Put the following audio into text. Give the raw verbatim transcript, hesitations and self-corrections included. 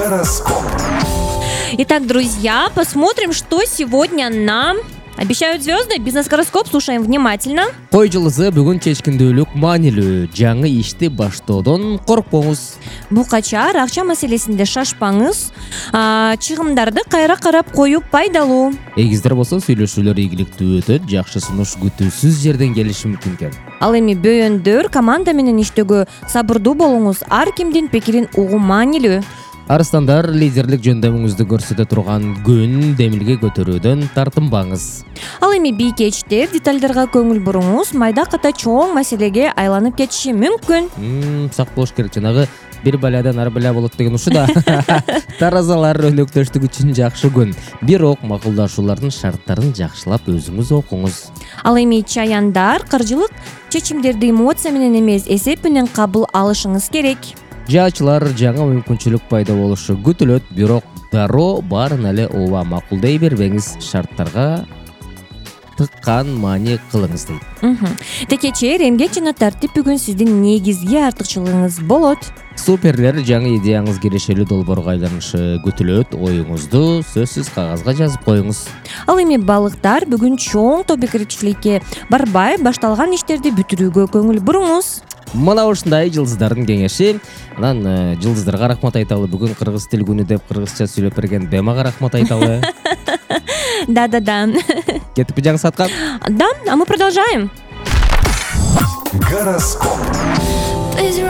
Гороскоп. Итак, друзья, посмотрим, что сегодня нам обещают звезды. Бизнес-гороскоп слушаем внимательно. Кой жылысы бүгүн чечкиндүүлүк маанилүү. Жаңы ишти баштоодон коркпоңуз. Букачар, акча маселесинде шашпаңыз. А, чыгымдарды кайра карап коюу пайдалуу. Эгиздер болсо сүйлөшүүлөр ийгиликтүү өтөт, жакшы сунуш күтүүсүз жерден келиши мүмкүн экен. Ал эми бөйөндөр, команда менен иштөөгө сабырдуу болуңуз. Ар кимдин пикирин угуу маанилүү. Арыстандар, лидерлик жөндөмүңүздү көрсөтө турган күн, демилге көтөрүүдөн тартынбаңыз. Ал эми бийкечтер, детальдарга көңүл буруңуз. Майда ката чоң маселеге айланып кетиши мүмкүн. Мм, сак болуш керек, жанагы бир баладан ар бала болот деген ушу да. Таразалар, өнөктөштүк үчүн жакшы күн. Бирок макулдашуулардын шарттарын жакшылап өзүңүз окуңуз. Ал эми чаяндар, каржылык чечимдерди эмоция менен эмес, эсеп менен кабыл алышыңыз керек. Жаачылар, жаңы мүмкүнчүлүк пайда болушу күтүлөт, бирок дароо баарын эле ооба макулдай бербеңиз, шарттарга тыккан маани кылыңыз дейт. Текечер, эмгек жана тартип бүгүн сиздин негизги артыкчылыгыңыз болот. Суперлер, жаңы идеяңыз кирешелүү долбоорго айланышы күтүлөт, оюңузду сөзсүз кагазга жазып коюңуз. Ал эми балыктар, бүгүн чоң тобокерчиликке барбай, башталган иштерди бүтүрүүгө көңүл буруңуз. Мына ушундай жылдыздардын кеңеши. Анан жылдыздарга рахмат айталы. Бүгүн кыргыз тил күнү деп кыргызча сүйлөп берген Бемага рахмат айталы. Да-да-да. Кетипи жаңы саатка? Да, а мы продолжаем. Гороскоп.